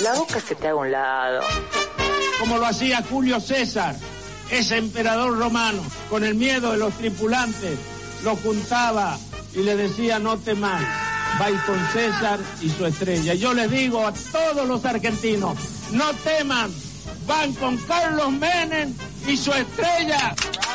la boca se te haga un lado. Como lo hacía Julio César, ese emperador romano, con el miedo de los tripulantes, lo juntaba y le decía: no temas, vais con César y su estrella. Yo les digo a todos los argentinos: no teman, van con Carlos Menem y su estrella.